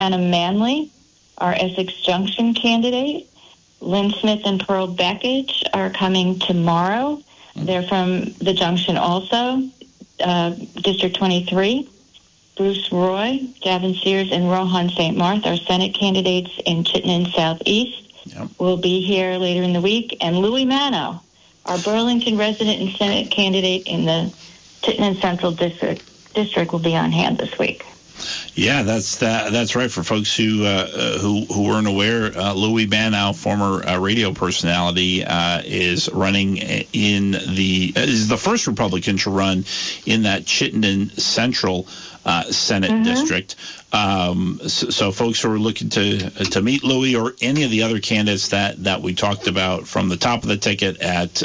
Anna Manley, our Essex Junction candidate. Lynn Smith and Pearl Beckage are coming tomorrow. They're from the Junction also, District 23. Bruce Roy, Gavin Sears, and Rohan St. Martha are Senate candidates in Chittenden Southeast. Yep. Will be here later in the week. And Louis Mano, our Burlington resident and Senate candidate in the Chittenden Central District will be on hand this week. Yeah, that's right. For folks who weren't aware, Louis Mano, former radio personality, is running is the first Republican to run in that Chittenden Central Senate district. So folks who are looking to meet Louis or any of the other candidates that we talked about, from the top of the ticket at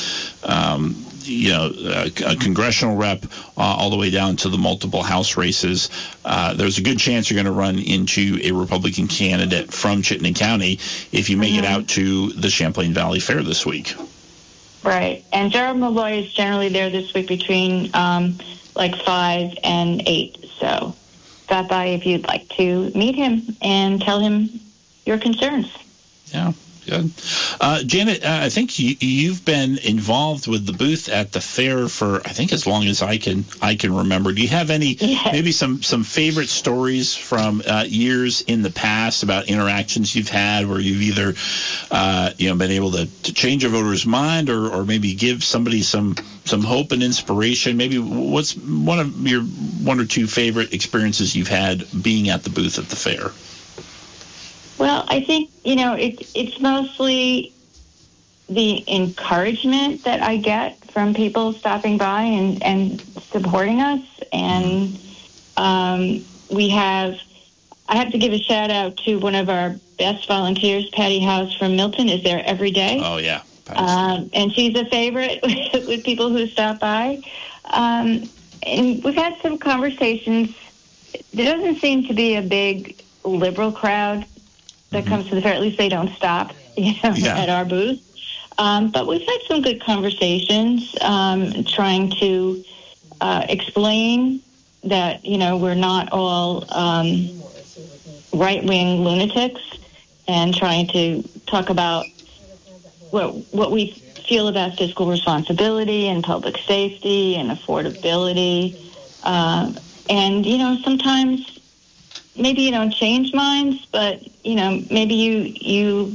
a congressional rep all the way down to the multiple House races, there's a good chance you're going to run into a Republican candidate from Chittenden County if you make it out to the Champlain Valley Fair this week. Right. And Gerald Malloy is generally there this week between 5 and 8. So stop by if you'd like to meet him and tell him your concerns. Yeah. Good. Janet, I think you've been involved with the booth at the fair for, I think, as long as I can remember. Do you have any, maybe some favorite stories from years in the past about interactions you've had where you've either, been able to change a voter's mind or maybe give somebody some hope and inspiration? Maybe what's one of your one or two favorite experiences you've had being at the booth at the fair? Well, I think, it's mostly the encouragement that I get from people stopping by and supporting us. And I have to give a shout out to one of our best volunteers, Patty House from Milton, is there every day. Oh, yeah. And she's a favorite with people who stop by. And we've had some conversations. There doesn't seem to be a big liberal crowd that comes to the fair. At least they don't stop, at our booth. But we've had some good conversations trying to explain that, we're not all right-wing lunatics, and trying to talk about what we feel about fiscal responsibility and public safety and affordability. And, sometimes maybe you don't change minds, but, maybe you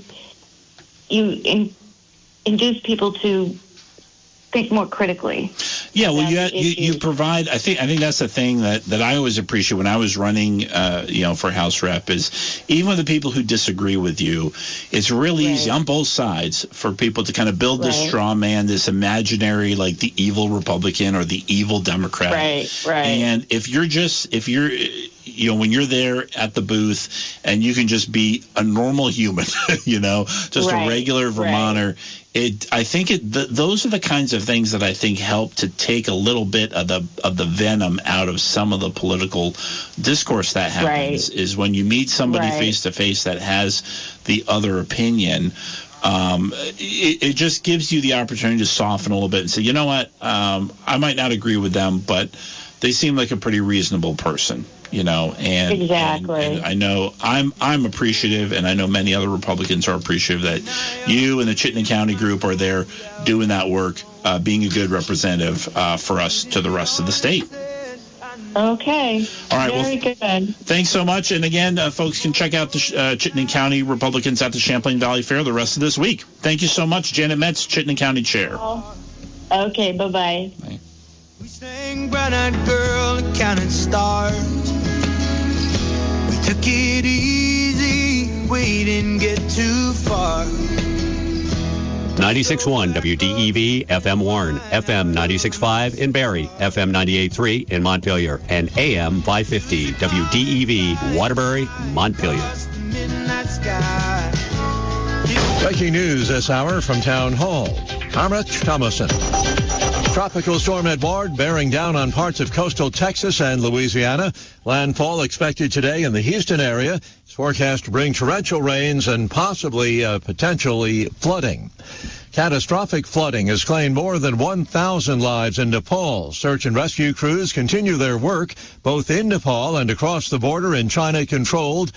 induce people to think more critically. Yeah, well, you provide. I think that's the thing that I always appreciate when I was running, for House Rep, is even with the people who disagree with you, it's really easy on both sides for people to kind of build this straw man, this imaginary, like the evil Republican or the evil Democrat. Right. And if you're when you're there at the booth and you can just be a normal human, just a regular Vermonter. I think those are the kinds of things that I think help to take a little bit of the venom out of some of the political discourse that happens. Is when you meet somebody face to face that has the other opinion. It just gives you the opportunity to soften a little bit and say, you know what, I might not agree with them, but they seem like a pretty reasonable person. And exactly. And I know I'm appreciative, and I know many other Republicans are appreciative that you and the Chittenden County group are there doing that work, being a good representative for us to the rest of the state. Okay. All right. Very good. Thanks so much. And again, folks can check out the Chittenden County Republicans at the Champlain Valley Fair the rest of this week. Thank you so much, Janet Metz, Chittenden County Chair. Okay. Bye-bye. Bye. We sang Brown-Eyed Girl and counted stars. We took it easy, we didn't get too far. 96.1 WDEV FM Warren, FM 96.5 in Barrie, FM 98.3 in Montpelier, and AM 550 WDEV Waterbury, Montpelier. Breaking news this hour from Town Hall. Armich Thomason. Tropical storm Edouard bearing down on parts of coastal Texas and Louisiana. Landfall expected today in the Houston area. It's forecast to bring torrential rains and possibly potentially flooding. Catastrophic flooding has claimed more than 1,000 lives in Nepal. Search and rescue crews continue their work both in Nepal and across the border in China-controlled